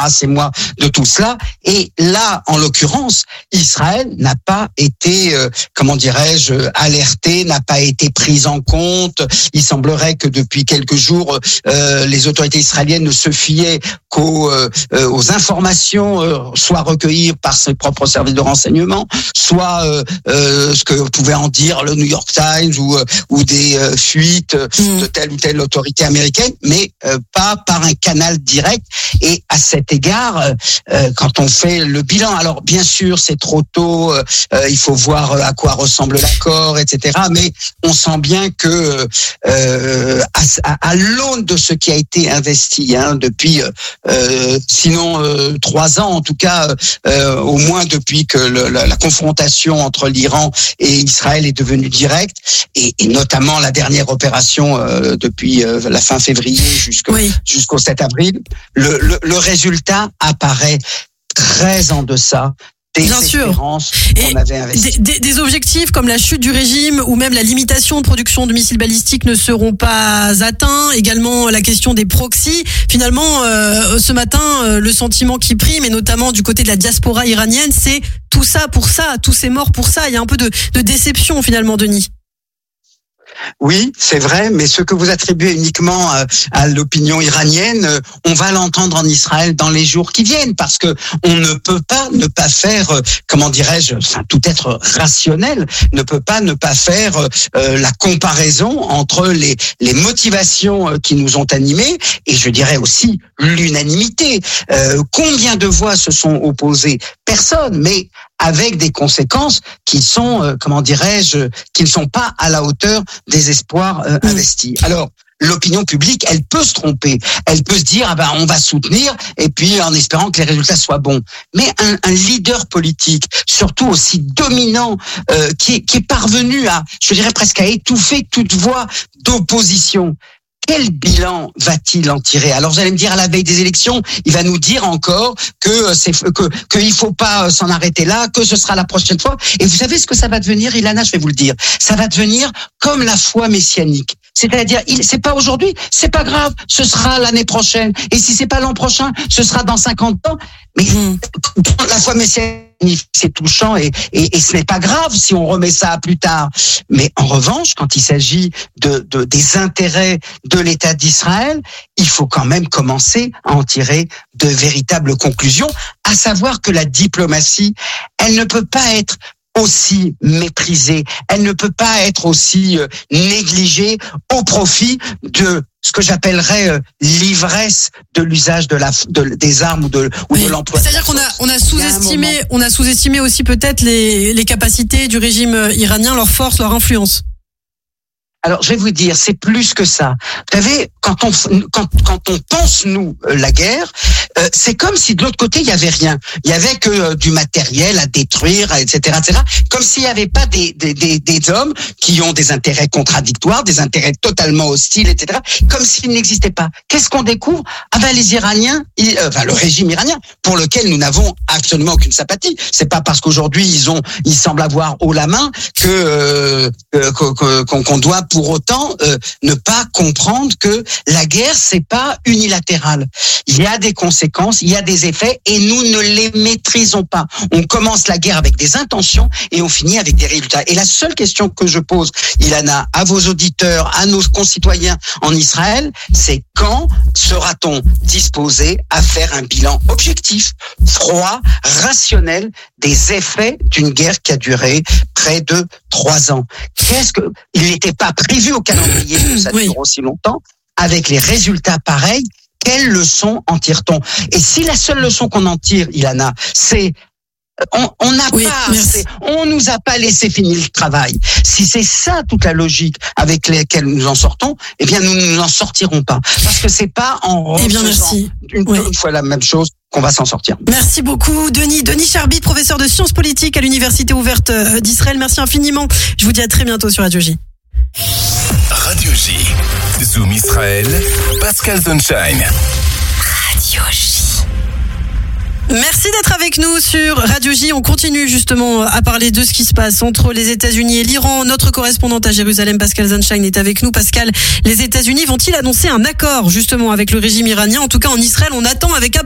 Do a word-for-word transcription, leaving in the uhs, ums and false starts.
débarrassez-moi de tout cela. Et là, en l'occurrence, Israël n'a pas été, euh, comment dirais-je, alerté, n'a pas été prise en compte. Il semblerait que depuis quelques jours, euh, les autorités israéliennes ne se fiaient qu'aux euh, aux informations euh, soit recueillies par ses propres services de renseignement, soit euh, euh, ce que pouvait en dire le New York Times ou euh, ou des euh, fuites mmh. de telle ou telle autorité américaine, mais euh, pas par un canal direct. Et à cet égard, euh, quand on fait le bilan, alors bien sûr c'est trop tôt, euh, il faut voir à quoi ressemble l'accord, et cetera. Mais on sent bien que euh, à, à l'aune de ce qui a été investi hein, depuis euh, sinon euh, trois ans en tout cas, euh, au moins depuis que le, la, la confrontation entre l'Iran et Israël est devenue directe, et, et notamment la dernière opération euh, depuis euh, la fin février jusqu'au, oui. jusqu'au sept avril, le, le, le résultat apparaît très en deçà des Bien espérances sûr. qu'on avait investies. Des, des, des objectifs comme la chute du régime ou même la limitation de production de missiles balistiques ne seront pas atteints. Également la question des proxys. Finalement, euh, ce matin, euh, le sentiment qui prime, et notamment du côté de la diaspora iranienne, c'est tout ça pour ça, tous ces morts pour ça. Il y a un peu de, de déception finalement, Denis. Oui, c'est vrai, mais ce que vous attribuez uniquement à l'opinion iranienne, on va l'entendre en Israël dans les jours qui viennent, parce que on ne peut pas ne pas faire, comment dirais-je, enfin, tout être rationnel ne peut pas ne pas faire euh, la comparaison entre les les motivations qui nous ont animés et je dirais aussi l'unanimité. Euh, combien de voix se sont opposées? Personne, mais avec des conséquences qui sont, euh, comment dirais-je, qui ne sont pas à la hauteur des espoirs euh, investis. Alors, l'opinion publique, elle peut se tromper. Elle peut se dire, ah ben, on va soutenir, et puis en espérant que les résultats soient bons. Mais un, un leader politique, surtout aussi dominant, euh, qui, est, qui est parvenu à, je dirais presque à étouffer toute voix d'opposition, quel bilan va-t-il en tirer? Alors vous allez me dire, à la veille des élections, il va nous dire encore que c'est que qu'il faut pas s'en arrêter là, que ce sera la prochaine fois. Et vous savez ce que ça va devenir, Ilana, je vais vous le dire. Ça va devenir comme la foi messianique. C'est-à-dire, il, c'est pas aujourd'hui, c'est pas grave, ce sera l'année prochaine. Et si c'est pas l'an prochain, ce sera dans cinquante ans. Mais mmh. la foi messianique, c'est touchant et, et, et ce n'est pas grave si on remet ça à plus tard. Mais en revanche, quand il s'agit de, de des intérêts de l'État d'Israël, il faut quand même commencer à en tirer de véritables conclusions, à savoir que la diplomatie, elle ne peut pas être aussi méprisée, elle ne peut pas être aussi euh, négligée au profit de ce que j'appellerais euh, l'ivresse de l'usage de la de, des armes ou de ou oui. de l'emploi. C'est-à-dire qu'on a on a sous-estimé on a sous-estimé aussi peut-être les les capacités du régime iranien, leur force, leur influence. Alors, je vais vous dire, c'est plus que ça. Vous savez, quand on quand quand on pense nous la guerre, euh, c'est comme si de l'autre côté il y avait rien. Il y avait que euh, du matériel à détruire, et cetera, et cetera. Comme s'il y avait pas des des des, des hommes qui ont des intérêts contradictoires, des intérêts totalement hostiles, et cetera. Comme s'ils n'existaient pas. Qu'est-ce qu'on découvre? Ah ben les Iraniens, ils, euh, enfin le régime iranien, pour lequel nous n'avons absolument aucune sympathie. C'est pas parce qu'aujourd'hui ils ont, ils semblent avoir haut la main que euh, euh, qu'on, qu'on doit pour autant euh, ne pas comprendre que la guerre c'est pas unilatéral. Il y a des conséquences, il y a des effets et nous ne les maîtrisons pas. On commence la guerre avec des intentions et on finit avec des résultats. Et la seule question que je pose, Ilana, à vos auditeurs, à nos concitoyens en Israël, c'est quand sera-t-on disposé à faire un bilan objectif, froid, rationnel des effets d'une guerre qui a duré près de trois ans? Qu'est-ce que il n'était pas prévu au calendrier que ça dure oui. aussi longtemps, avec les résultats pareils? Quelles leçons en tire-t-on? Et si la seule leçon qu'on en tire, Ilana, c'est on n'a oui, pas, c'est, on nous a pas laissé finir le travail. Si c'est ça toute la logique avec laquelle nous en sortons, eh bien nous ne nous en sortirons pas, parce que c'est pas en eh bien, merci. Une, oui. une fois la même chose qu'on va s'en sortir. Merci beaucoup, Denis. Denis Charbit, professeur de sciences politiques à l'Université ouverte d'Israël. Merci infiniment. Je vous dis à très bientôt sur Radio J. Radio J. Zoom Israël. Pascal Sunshine. Radio J. Merci d'être avec nous sur Radio J. On continue justement à parler de ce qui se passe entre les États-Unis et l'Iran. Notre correspondante à Jérusalem, Pascal Sunshine, est avec nous. Pascal, les États-Unis vont-ils annoncer un accord justement avec le régime iranien? En tout cas, en Israël, on attend avec